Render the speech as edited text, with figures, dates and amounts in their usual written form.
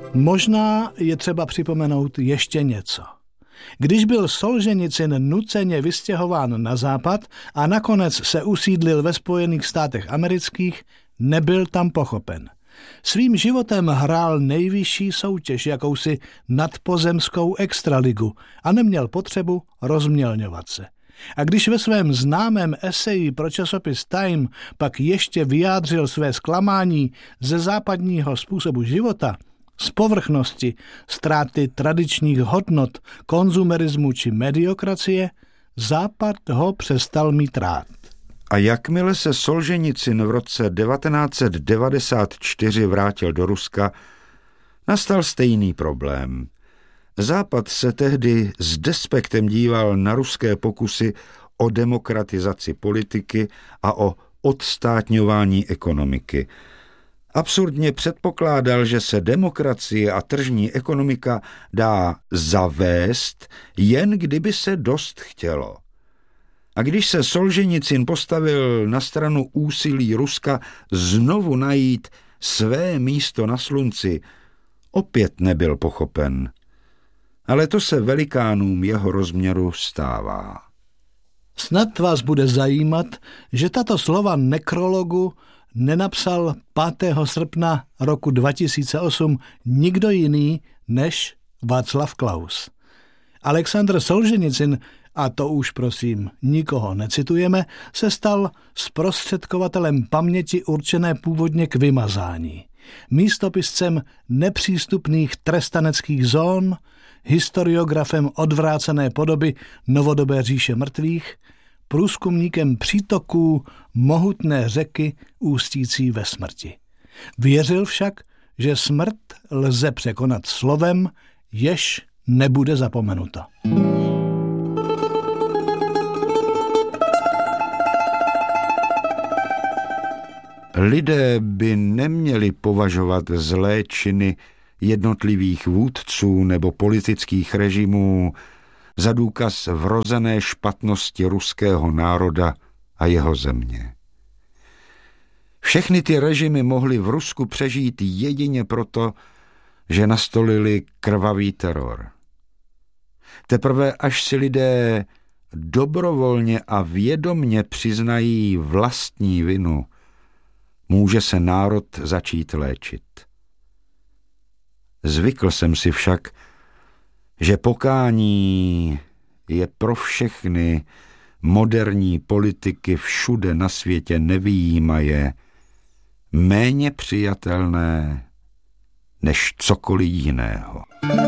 Možná je třeba připomenout ještě něco. Když byl Solženicyn nuceně vystěhován na západ a nakonec se usídlil ve Spojených státech amerických, nebyl tam pochopen. Svým životem hrál nejvyšší soutěž, jakousi nadpozemskou extraligu, a neměl potřebu rozmělňovat se. A když ve svém známém eseji pro časopis Time pak ještě vyjádřil své zklamání ze západního způsobu života, z povrchnosti, ztráty tradičních hodnot, konzumerismu či mediokracie, Západ ho přestal mít rád. A jakmile se Solženicyn v roce 1994 vrátil do Ruska, nastal stejný problém. Západ se tehdy s despektem díval na ruské pokusy o demokratizaci politiky a o odstátňování ekonomiky. Absurdně předpokládal, že se demokracie a tržní ekonomika dá zavést, jen kdyby se dost chtělo. A když se Solženicyn postavil na stranu úsilí Ruska znovu najít své místo na slunci, opět nebyl pochopen. Ale to se velikánům jeho rozměru stává. Snad vás bude zajímat, že tato slova nekrologu nenapsal 5. srpna roku 2008 nikdo jiný než Václav Klaus. Alexandr Solženicyn, a to už prosím nikoho necitujeme, se stal zprostředkovatelem paměti určené původně k vymazání, místopiscem nepřístupných trestaneckých zón, historiografem odvrácené podoby novodobé říše mrtvých, průzkumníkem přítoků mohutné řeky ústící ve smrti. Věřil však, že smrt lze překonat slovem, jež nebude zapomenuto. Lidé by neměli považovat zlé činy jednotlivých vůdců nebo politických režimů za důkaz vrozené špatnosti ruského národa a jeho země. Všechny ty režimy mohly v Rusku přežít jedině proto, že nastolili krvavý teror. Teprve až si lidé dobrovolně a vědomně přiznají vlastní vinu, může se národ začít léčit. Zvykl jsem si však, že pokání je pro všechny moderní politiky všude na světě nevyjímaje méně přijatelné než cokoliv jiného.